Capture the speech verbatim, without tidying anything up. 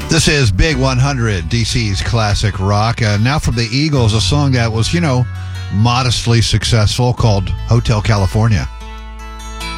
This is Big one hundred, D C's classic rock. Uh, now from the Eagles, a song that was, you know, modestly successful called Hotel California.